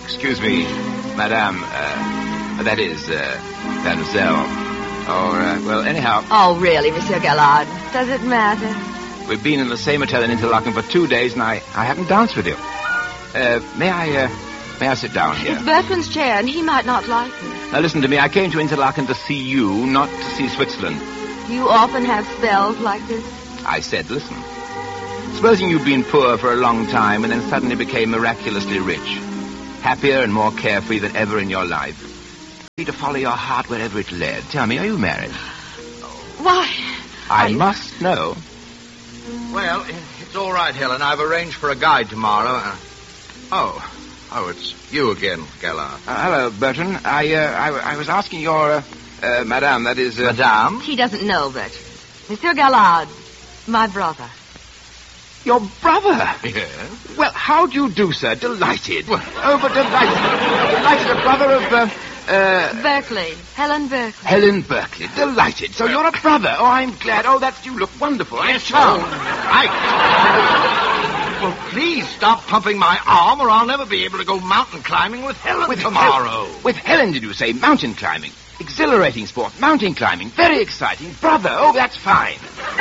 Excuse me, madame, that is, mademoiselle. Well, anyhow... Oh, really, Monsieur Gallard? Does it matter? We've been in the same hotel in Interlaken for 2 days, and I haven't danced with you. May I sit down here? It's Bertrand's chair, and he might not like it. Now, listen to me. I came to Interlaken to see you, not to see Switzerland. You often have spells like this? I said, listen. Supposing you've been poor for a long time and then suddenly became miraculously rich. Happier and more carefree than ever in your life. To follow your heart wherever it led. Tell me, are you married? Why? I must know. Well, it's all right, Helen. I've arranged for a guide tomorrow. Oh, it's you again, Gallard. Hello, Bertrand. I was asking your, madame, that is... Madame? He doesn't know, Bertrand. Monsieur Gallard, my brother. Your brother? Yes. Well, how do you do, sir? Delighted. Oh, but delighted. Delighted, a brother of, Berkeley. Helen Berkeley. Helen Berkeley. Delighted. So you're a brother. Oh, I'm glad. Oh, you look wonderful. I'm charmed. Right. Well, please stop pumping my arm or I'll never be able to go mountain climbing with Helen tomorrow. With Helen, did you say? Mountain climbing. Exhilarating sport. Mountain climbing. Very exciting. Brother. Oh, that's fine.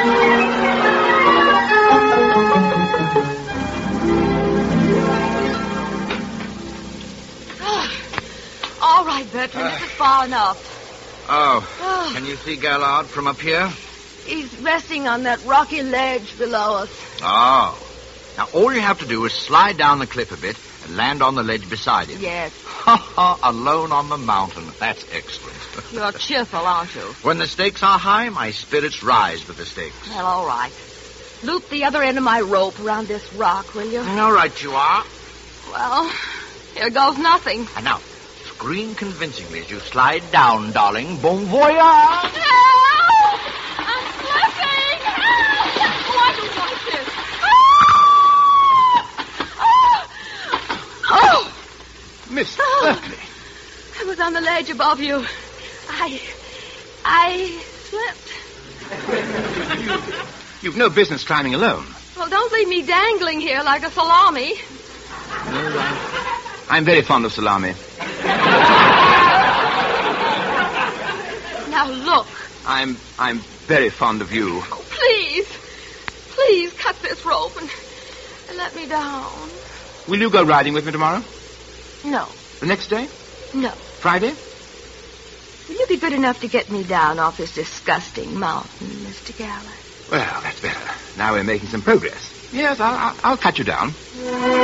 All right, Bertrand, this is far enough. Oh, can you see Gallard from up here? He's resting on that rocky ledge below us. Oh. Now, all you have to do is slide down the cliff a bit and land on the ledge beside him. Yes. Ha ha, alone on the mountain. That's excellent. You're cheerful, aren't you? When the stakes are high, my spirits rise with the stakes. Well, all right. Loop the other end of my rope around this rock, will you? All right, you are. Well, here goes nothing. And now, scream convincingly as you slide down, darling. Bon voyage! Help! I'm slipping! Help! Oh, I don't like this. Oh! Miss Berkeley. I was on the ledge above you. I slipped. You've no business climbing alone. Well, don't leave me dangling here like a salami. I'm very fond of salami. Now, look. I'm very fond of you. Oh, please cut this rope and let me down. Will you go riding with me tomorrow? No. The next day? No. Friday? Will you be good enough to get me down off this disgusting mountain, Mr. Gallard? Well, that's better. Now we're making some progress. Yes, I'll cut you down.